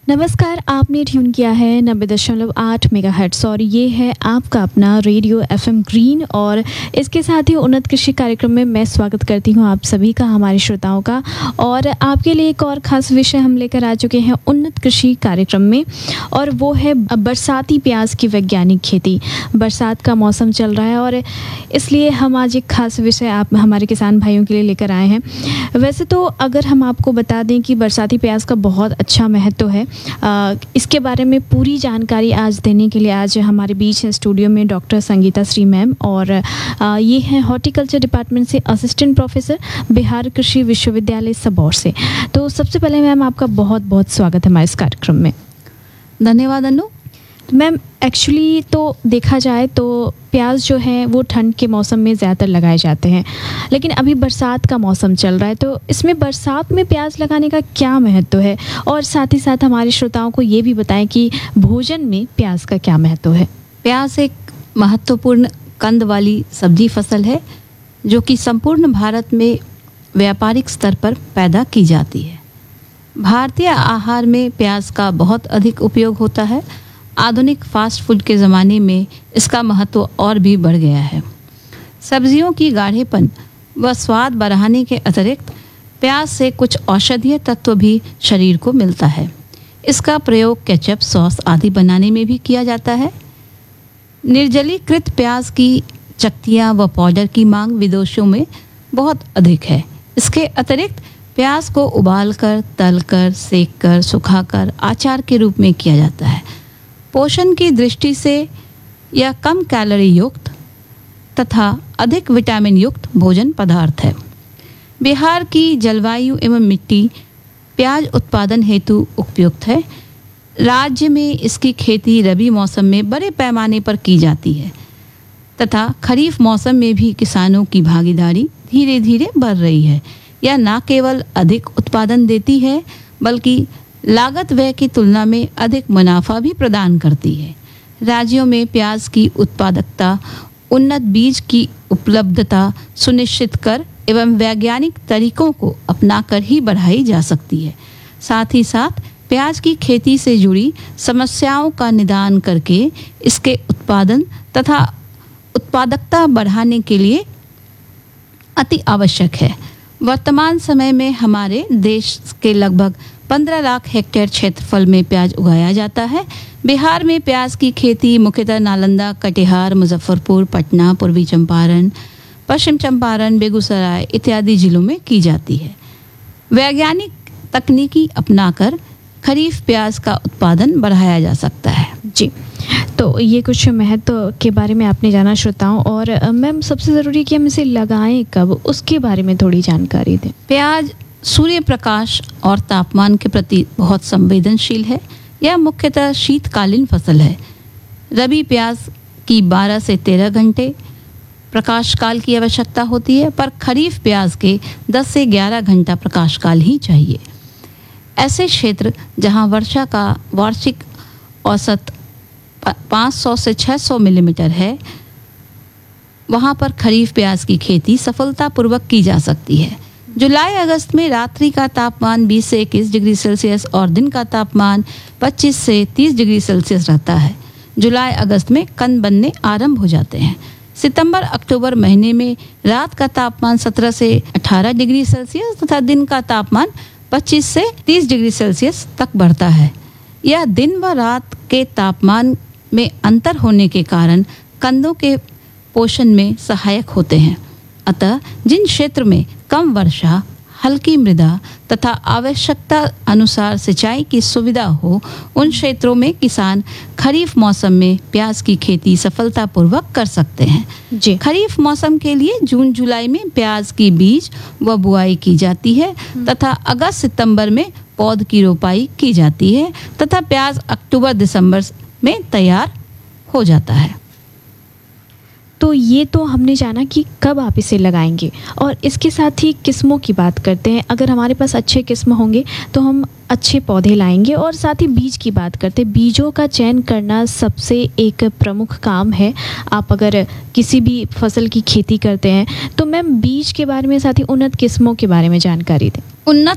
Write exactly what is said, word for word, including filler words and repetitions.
नमस्कार, आपने ट्यून किया है नब्बे दशमलव आठ मेगाहर्ट्ज़ और ये है आपका अपना रेडियो एफएम ग्रीन। और इसके साथ ही उन्नत कृषि कार्यक्रम में मैं स्वागत करती हूँ आप सभी का, हमारे श्रोताओं का। और आपके लिए एक और ख़ास विषय हम लेकर आ चुके हैं उन्नत कृषि कार्यक्रम में, और वो है बरसाती प्याज की वैज्ञानिक खेती। बरसात का मौसम चल रहा है और इसलिए हम आज एक ख़ास विषय आप हमारे किसान भाइयों के लिए लेकर आए हैं। वैसे तो अगर हम आपको बता दें कि बरसाती प्याज का बहुत अच्छा महत्व है, आ, इसके बारे में पूरी जानकारी आज देने के लिए आज हमारे बीच हैं स्टूडियो में डॉक्टर संगीता श्री मैम, और आ, ये हैं हॉर्टिकल्चर डिपार्टमेंट से असिस्टेंट प्रोफेसर, बिहार कृषि विश्वविद्यालय सबौर से। तो सबसे पहले मैम आपका बहुत बहुत स्वागत है हमारे इस कार्यक्रम में। धन्यवाद अनु। मैम एक्चुअली तो देखा जाए तो प्याज जो है वो ठंड के मौसम में ज़्यादातर लगाए जाते हैं, लेकिन अभी बरसात का मौसम चल रहा है, तो इसमें बरसात में प्याज लगाने का क्या महत्व है, और साथ ही साथ हमारे श्रोताओं को ये भी बताएं कि भोजन में प्याज का क्या महत्व है। प्याज एक महत्वपूर्ण कंद वाली सब्जी फसल है जो कि संपूर्ण भारत में व्यापारिक स्तर पर पैदा की जाती है। भारतीय आहार में प्याज का बहुत अधिक उपयोग होता है। आधुनिक फास्ट फूड के ज़माने में इसका महत्व और भी बढ़ गया है। सब्जियों की गाढ़ेपन व स्वाद बढ़ाने के अतिरिक्त प्याज से कुछ औषधीय तत्व भी शरीर को मिलता है। इसका प्रयोग केचप, सॉस आदि बनाने में भी किया जाता है। निर्जलीकृत प्याज की चक्तियाँ व पाउडर की मांग विदेशों में बहुत अधिक है। इसके अतिरिक्त प्याज को उबालकर, तलकर, सेककर, सुखाकर अचार के रूप में किया जाता है। पोषण की दृष्टि से यह कम कैलोरी युक्त तथा अधिक विटामिन युक्त भोजन पदार्थ है। बिहार की जलवायु एवं मिट्टी प्याज उत्पादन हेतु उपयुक्त है। राज्य में इसकी खेती रबी मौसम में बड़े पैमाने पर की जाती है तथा खरीफ मौसम में भी किसानों की भागीदारी धीरे धीरे बढ़ रही है। यह न केवल अधिक उत्पादन देती है बल्कि लागत व्यय की तुलना में अधिक मुनाफा भी प्रदान करती है। राज्यों में प्याज की उत्पादकता, उन्नत बीज की उपलब्धता सुनिश्चित कर एवं वैज्ञानिक तरीकों को अपनाकर ही बढ़ाई जा सकती है। साथ ही साथ प्याज की खेती से जुड़ी समस्याओं का निदान करके इसके उत्पादन तथा उत्पादकता बढ़ाने के लिए अति आवश्यक है। वर्तमान समय में हमारे देश के लगभग पंद्रह लाख हेक्टेयर क्षेत्रफल में प्याज उगाया जाता है। बिहार में प्याज की खेती मुख्यतः नालंदा, कटिहार, मुजफ्फरपुर, पटना, पूर्वी चंपारण, पश्चिम चंपारण, बेगूसराय इत्यादि जिलों में की जाती है। वैज्ञानिक तकनीकी अपनाकर खरीफ प्याज का उत्पादन बढ़ाया जा सकता है। जी, तो ये कुछ महत्व के बारे में आपने जाना श्रोताओं। और मैम सबसे ज़रूरी कि हम इसे लगाएं कब, उसके बारे में थोड़ी जानकारी दें। प्याज सूर्य प्रकाश और तापमान के प्रति बहुत संवेदनशील है। यह मुख्यतः शीतकालीन फसल है। रबी प्याज की बारह से तेरह घंटे प्रकाश काल की आवश्यकता होती है, पर खरीफ प्याज के दस से ग्यारह घंटा प्रकाश काल ही चाहिए। ऐसे क्षेत्र जहां वर्षा का वार्षिक औसत पाँच सौ से छह सौ मिलीमीटर है, वहां पर खरीफ प्याज की खेती सफलतापूर्वक की जा सकती है। जुलाई अगस्त में रात्रि का तापमान बीस से इक्कीस डिग्री सेल्सियस और दिन का तापमान पच्चीस से तीस डिग्री सेल्सियस रहता है। जुलाई अगस्त में कंद बनने आरंभ हो जाते हैं। सितंबर अक्टूबर महीने में रात का तापमान सत्रह से अठारह डिग्री सेल्सियस तथा दिन का तापमान पच्चीस से तीस डिग्री सेल्सियस तक बढ़ता है। यह दिन व रात के तापमान में अंतर होने के कारण कंदों के पोषण में सहायक होते हैं। अतः जिन क्षेत्र में कम वर्षा, हल्की मृदा तथा आवश्यकता अनुसार सिंचाई की सुविधा हो, उन क्षेत्रों में किसान खरीफ मौसम में प्याज की खेती सफलतापूर्वक कर सकते हैं। जी, खरीफ मौसम के लिए जून जुलाई में प्याज की बीज व बुआई की जाती है तथा अगस्त सितंबर में पौध की रोपाई की जाती है तथा प्याज अक्टूबर दिसंबर में तैयार हो जाता है। तो ये तो हमने जाना कि कब आप इसे लगाएंगे, और इसके साथ ही किस्मों की बात करते हैं। अगर हमारे पास अच्छे किस्म होंगे तो हम अच्छे पौधे लाएंगे, और साथ ही बीज की बात करते हैं। बीजों का चयन करना सबसे एक प्रमुख काम है। आप अगर किसी भी फसल की खेती करते हैं तो मैम बीज के बारे में, साथ ही उन्नत किस्मों के बारे में जानकारी दें। उन्नत